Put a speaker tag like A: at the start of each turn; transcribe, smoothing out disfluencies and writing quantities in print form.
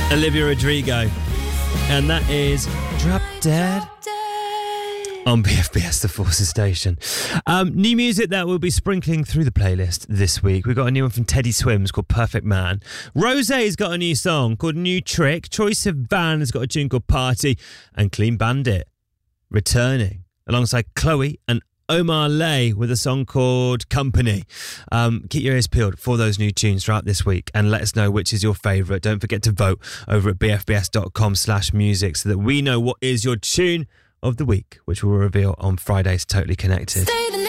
A: Olivia Rodrigo. And that is Drop Dead on BFBS, the Forces station. New music that we'll be sprinkling through the playlist this week. We've got a new one from Teddy Swims called Perfect Man. Rosé's got a new song called New Trick. Troye Sivan has got a tune called Party. And Clean Bandit returning alongside Chloe and Omar Lay with a song called Company. Keep your ears peeled for those new tunes throughout this week and let us know which is your favourite. Don't forget to vote over at bfbs.com/music so that we know what is your tune of the week, which we'll reveal on Friday's Totally Connected.